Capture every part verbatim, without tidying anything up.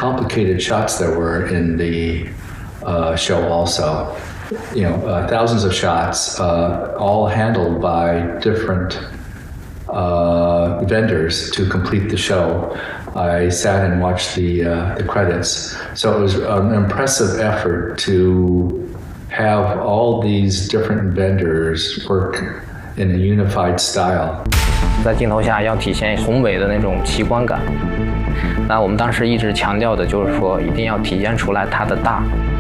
complicated shots there were in the uh, show also. You know, uh, thousands of shots, uh, all handled by different uh, vendors to complete the show. I sat and watched the uh, the credits. So it was an impressive effort to have all these different vendors work in a unified style. 在镜头下要体现宏伟的那种奇观感。那我们当时一直强调的就是说，一定要体现出来它的大。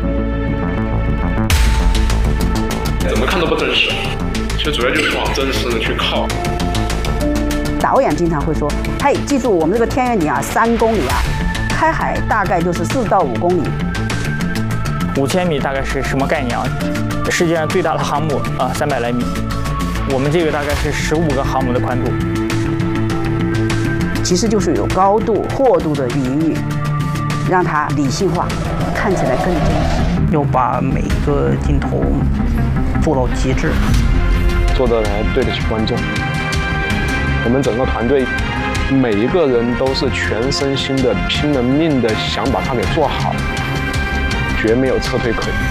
怎么看都不真实，其实主要就是往真实的去靠。 导演经常会说：“嘿，记住我们这个天元岭啊，三公里啊，开海大概就是四到五公里。 五千米大概是什么概念啊？世界上最大的航母啊，三百来米。我们这个大概是十五个航母的宽度。 其实就是有高度、阔度的比喻，让它理性化，看起来更真实。 要把每个镜头做到极致， 做得来对得起观众。我们整个团队每一个人都是全身心的、拼了命的想把它给做好，绝没有撤退可言。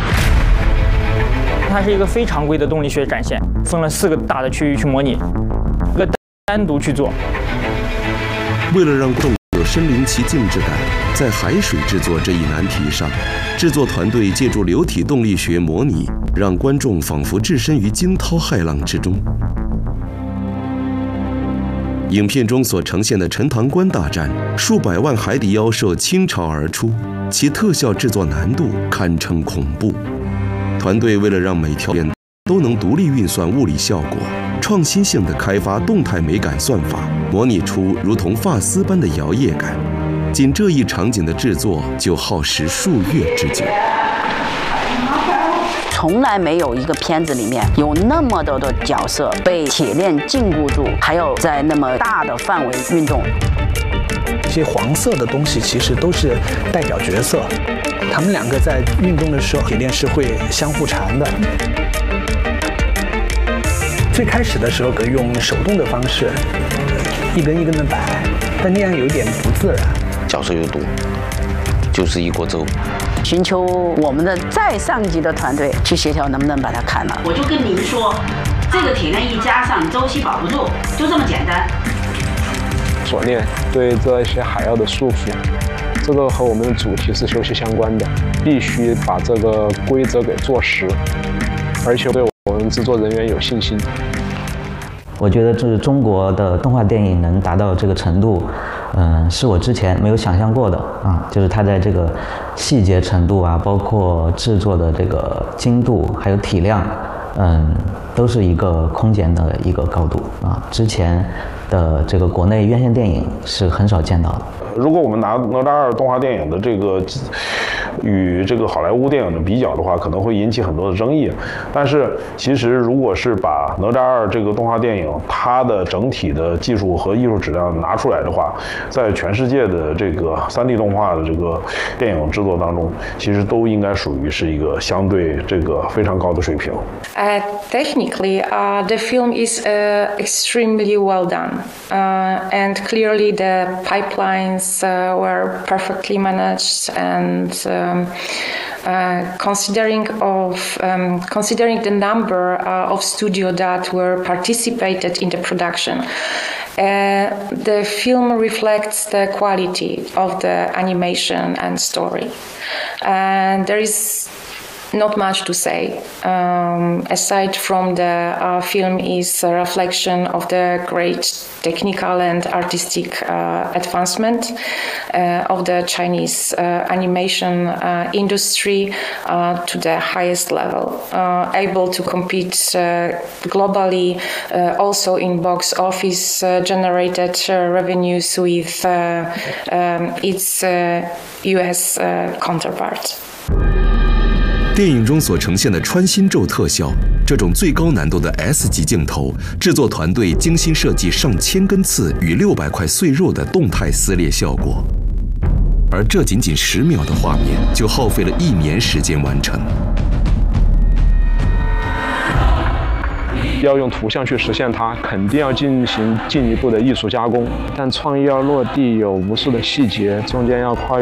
它是一个非常规的动力学展现，分了四个大的区域去模拟，一个单独去做。 为了让观众有身临其境之感，在海水制作这一难题上，制作团队借助流体动力学模拟，让观众仿佛置身于惊涛骇浪之中。影片中所呈现的陈塘关大战，数百万海底妖兽倾巢而出，其特效制作难度堪称恐怖。团队为了让每条片都能独立运算物理效果，创新性地开发动态美感算法，模拟出如同发丝般的摇曳感。仅这一场景的制作就耗时数月之久。 从来没有一个片子里面有那么多的角色被铁链禁锢住，还有在那么大的范围运动。 这些黄色的东西其实都是代表角色，他们两个在运动的时候，铁链是会相互缠的。最开始的时候可以用手动的方式，一根一根的摆，但那样有一点不自然。 角色又多，就是一锅粥。 寻求我们的再上级的团队去协调，能不能把它砍了？ 我就跟您说，这个铁链一加上，周期保不住，就这么简单。 锁链对这些海妖的束缚，这个和我们的主题是息息相关的，必须把这个规则给做实，而且对我们制作人员有信心。 我觉得这是中国的动画电影能达到这个程度，嗯、呃，是我之前没有想象过的啊。就是它在这个细节程度啊，包括制作的这个精度，还有体量，嗯，都是一个空前的一个高度啊。之前的这个国内院线电影是很少见到的。 如果我们拿哪吒二动画电影的这个与这个好莱坞电影的比较的话，可能会引起很多的争议。但是其实如果是把哪吒二这个动画电影它的整体的技术和艺术质量拿出来的话，在全世界的这个 三 D 动画的这个电影制作当中，其实都应该属于是一个相对这个非常高的水平。 Uh, technically, uh, the film is uh, extremely well done, uh, and clearly the pipelines Uh, were perfectly managed, and um, uh, considering of um, considering the number uh, of studios that were participated in the production, uh, the film reflects the quality of the animation and story, and there is not much to say, um, aside from the uh, film is a reflection of the great technical and artistic uh, advancement uh, of the Chinese uh, animation uh, industry uh, to the highest level, uh, able to compete uh, globally, uh, also in box office uh, generated uh, revenues with uh, um, its uh, U S uh, counterpart. 电影中所呈现的穿心咒特效，这种最高难度的 S 级镜头，制作团队精心设计上千根刺与六百块碎肉的动态撕裂效果，而这仅仅十秒的画面就耗费了一年时间完成。 要用图像去实现它，肯定要进行进一步的艺术加工，但创意要落地，有无数的细节，中间要跨越